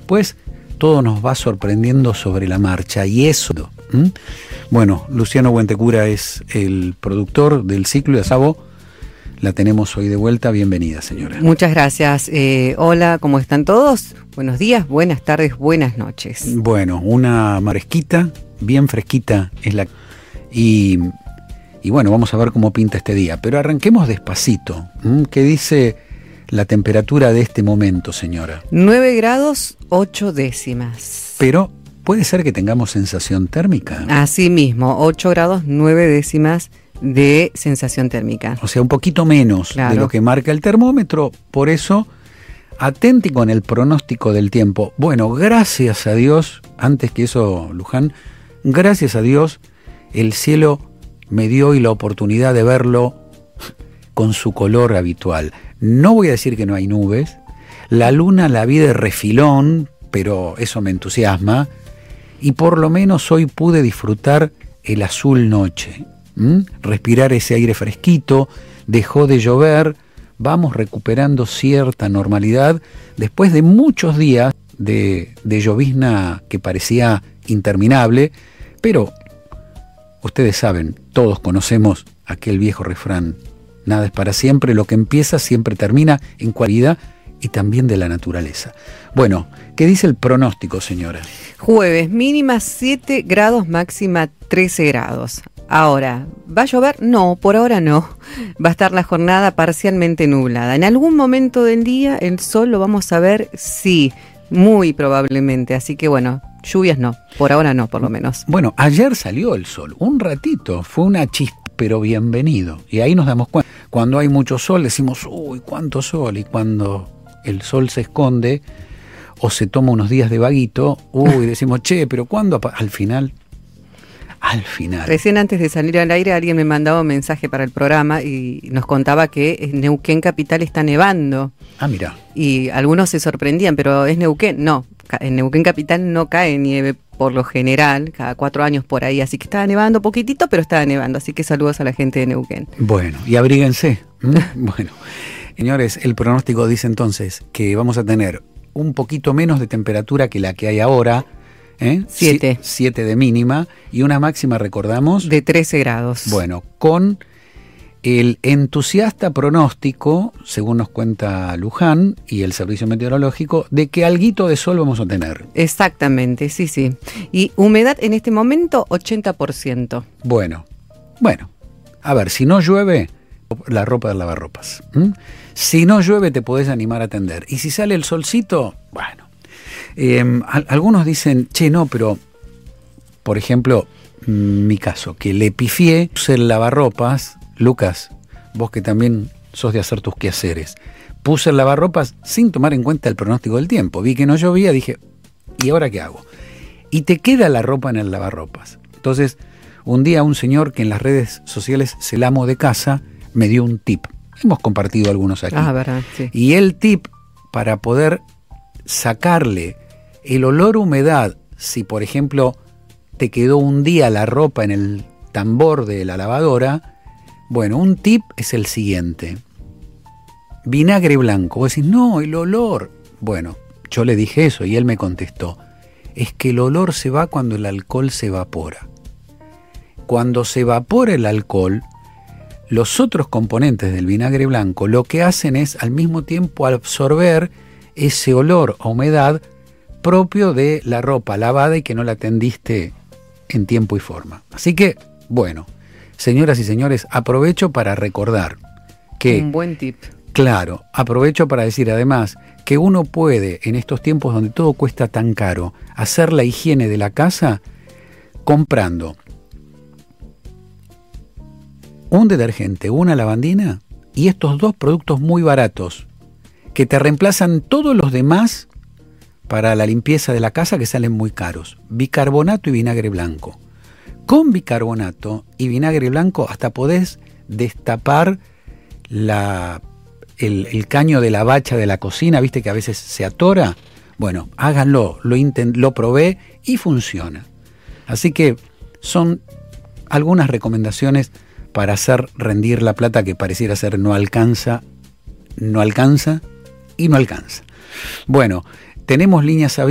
después todo nos va sorprendiendo sobre la marcha. Y eso... Bueno, Luciano Buentecura es el productor del ciclo de Sabo. La tenemos hoy de vuelta. Bienvenida, señora. Muchas gracias. Hola, ¿cómo están todos? Buenos días, buenas tardes, buenas noches. Bueno, una fresquita, bien fresquita es la... Y bueno, vamos a ver cómo pinta este día. Pero arranquemos despacito. ¿Qué dice la temperatura de este momento, señora? 9 grados 8 décimas. Pero puede ser que tengamos sensación térmica. Así mismo, 8 grados 9 décimas de sensación térmica. O sea, un poquito menos de lo que marca el termómetro. Por eso, atenti con el pronóstico del tiempo. Bueno, gracias a Dios, antes que eso, Luján, gracias a Dios, el cielo me dio hoy la oportunidad de verlo con su color habitual. No voy a decir que no hay nubes. La luna la vi de refilón, pero eso me entusiasma. Y por lo menos hoy pude disfrutar el azul noche. Respirar ese aire fresquito, dejó de llover, vamos recuperando cierta normalidad después de muchos días de llovizna que parecía interminable, pero ustedes saben, todos conocemos aquel viejo refrán, nada es para siempre, lo que empieza siempre termina, en cualidad y también de la naturaleza. Bueno, ¿qué dice el pronóstico, señora? Jueves, mínima 7 grados, máxima 13 grados. Ahora, ¿va a llover? No, por ahora no. Va a estar la jornada parcialmente nublada. En algún momento del día el sol lo vamos a ver, sí, muy probablemente. Así que bueno, lluvias no, por ahora no, por lo menos. Bueno, ayer salió el sol, un ratito, fue una chispa, pero bienvenido. Y ahí nos damos cuenta. Cuando hay mucho sol decimos, uy, cuánto sol. Y cuando el sol se esconde o se toma unos días de vaguito, uy, decimos, che, pero ¿cuándo? Al final. Recién antes de salir al aire alguien me mandaba un mensaje para el programa y nos contaba que en Neuquén Capital está nevando. Ah, mira. Y algunos se sorprendían, pero ¿es Neuquén? No, en Neuquén Capital no cae nieve por lo general, cada 4 años por ahí, así que estaba nevando poquitito, pero estaba nevando, así que saludos a la gente de Neuquén. Bueno, y abríguense. Bueno, señores, el pronóstico dice entonces que vamos a tener un poquito menos de temperatura que la que hay ahora, 7 de mínima y una máxima, recordamos, de 13 grados. Bueno, con el entusiasta pronóstico, según nos cuenta Luján y el servicio meteorológico, de que alguito de sol vamos a tener. Exactamente, sí. Y humedad en este momento 80%. Bueno, a ver, si no llueve, la ropa del lavarropas. Si no llueve te podés animar a tender. Y si sale el solcito, bueno. Algunos dicen, che, no, pero, por ejemplo, mi caso, que le pifié, puse el lavarropas, Lucas, vos que también sos de hacer tus quehaceres, puse el lavarropas sin tomar en cuenta el pronóstico del tiempo, vi que no llovía, dije, ¿y ahora qué hago? Y te queda la ropa en el lavarropas. Entonces, un día un señor que en las redes sociales se la amo de casa, me dio un tip, hemos compartido algunos aquí, verdad, sí. Y el tip para poder sacarle el olor a humedad, si por ejemplo te quedó un día la ropa en el tambor de la lavadora, bueno, un tip es el siguiente: vinagre blanco. Vos decís, no, el olor. Bueno, yo le dije eso y él me contestó, es que el olor se va cuando el alcohol se evapora. Cuando se evapora el alcohol, los otros componentes del vinagre blanco lo que hacen es al mismo tiempo absorber ese olor a humedad propio de la ropa lavada y que no la tendiste en tiempo y forma. Así que, bueno, señoras y señores, aprovecho para recordar que... Un buen tip. Claro, aprovecho para decir además que uno puede, en estos tiempos donde todo cuesta tan caro, hacer la higiene de la casa comprando un detergente, una lavandina y estos 2 productos muy baratos que te reemplazan todos los demás para la limpieza de la casa que salen muy caros: bicarbonato y vinagre blanco. Con bicarbonato y vinagre blanco hasta podés destapar el caño de la bacha de la cocina, viste que a veces se atora. Bueno, háganlo, lo probé y funciona. Así que son algunas recomendaciones para hacer rendir la plata que pareciera ser no alcanza. Bueno, tenemos líneas abiertas.